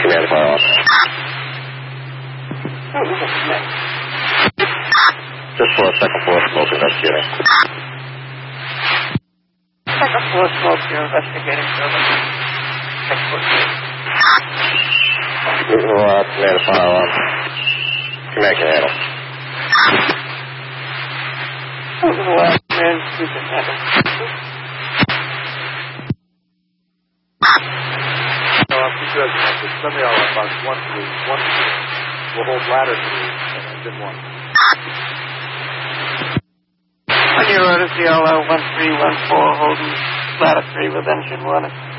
command fire on. Just for a second floor smoke investigating. Second floor smoke, you're investigating, Silver. Second floor smoke. Command fire on. Command can handle. Command, you can handle. Let me all about 1 3. We'll hold ladder 3 and engine 1. On your orders, CLO 1314, holding ladder 3 with engine 1.